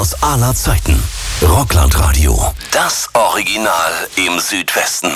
aus aller Zeiten. Rockland-Radio. Das Original im Südwesten.